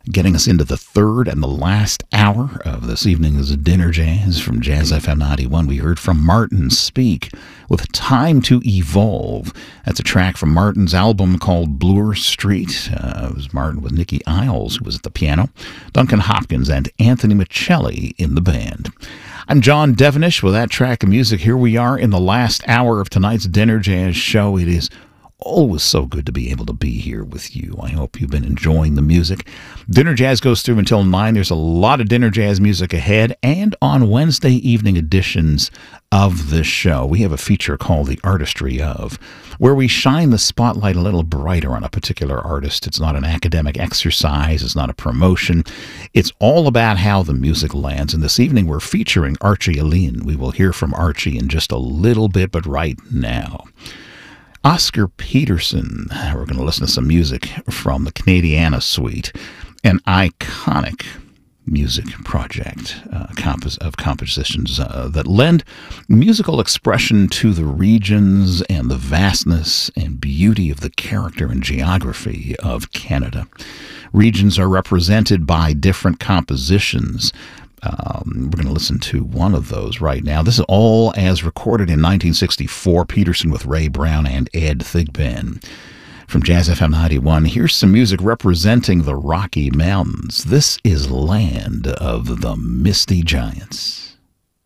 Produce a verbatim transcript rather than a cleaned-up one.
Getting us into the third and the last hour of this evening's Dinner Jazz from Jazz F M ninety-one. We heard from Martin Speake with Time to Evolve. That's a track from Martin's album called Bloor Street. Uh, it was Martin with Nicky Isles, who was at the piano, Duncan Hopkins, and Anthony Michelli in the band. I'm John Devenish with that track of music. Here we are in the last hour of tonight's Dinner Jazz show. It is always so good to be able to be here with you. I hope you've been enjoying the music. Dinner Jazz goes through until nine. There's a lot of Dinner Jazz music ahead, and on Wednesday evening editions of this show, we have a feature called The Artistry Of, where we shine the spotlight a little brighter on a particular artist. It's not an academic exercise. It's not a promotion. It's all about how the music lands. And this evening, we're featuring Archie Alleyne. We will hear from Archie in just a little bit, but right now, Oscar Peterson. We're going to listen to some music from the Canadiana Suite, an iconic music project uh, compos- of compositions uh, that lend musical expression to the regions and the vastness and beauty of the character and geography of Canada. Regions are represented by different compositions. Um, we're going to listen to one of those right now. This is all as recorded in nineteen sixty-four, Peterson with Ray Brown and Ed Thigpen. From Jazz F M ninety-one, here's some music representing the Rocky Mountains. This is Land of the Misty Giants.